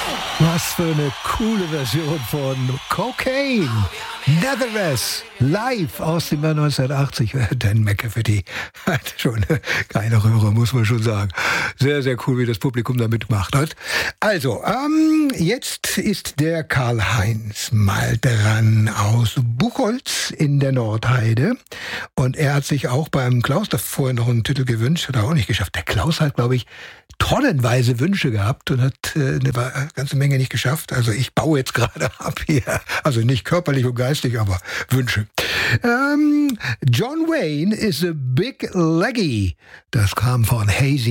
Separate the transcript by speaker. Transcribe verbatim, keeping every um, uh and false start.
Speaker 1: Was für eine coole Version von Cocaine. Nevertheless, live aus dem Jahr neunzehnhundertachtzig. Dan McCafferty hat schon keine Röhre, muss man schon sagen. Sehr, sehr cool, wie das Publikum da mitgemacht hat. Also, ähm, jetzt ist der Karl-Heinz mal dran aus Buchholz in der Nordheide. Und er hat sich auch beim Klaus davor noch einen Titel gewünscht, hat er auch nicht geschafft. Der Klaus hat, glaube ich, tonnenweise Wünsche gehabt und hat äh, eine ganze Menge nicht geschafft. Also ich baue jetzt gerade ab hier. Also nicht körperlich und geistig, aber Wünsche. Ähm, John Wayne is a big leggy. Das kam von Hazy.